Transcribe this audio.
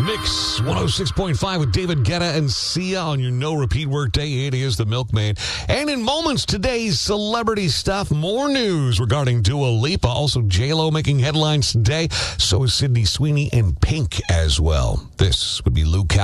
Mix 106.5 with David Guetta and Sia on your no repeat workday. It is the Milkman. And in moments, today's celebrity stuff. More news regarding Dua Lipa. Also, J-Lo making headlines today. So is Sydney Sweeney and Pink as well. This would be Luke